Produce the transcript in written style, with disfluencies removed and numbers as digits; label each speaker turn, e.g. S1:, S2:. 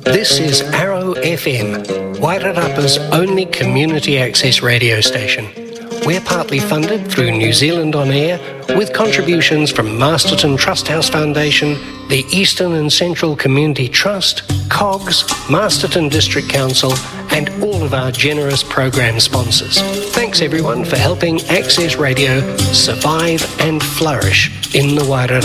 S1: This is Arrow FM, Wairarapa's only community access radio station. We're partly funded through New Zealand On Air, with contributions from Masterton Trust House Foundation, the Eastern and Central Community Trust, COGS, Masterton District Council, and all of our generous program sponsors. Thanks everyone for helping Access Radio survive and flourish in the Wairarapa.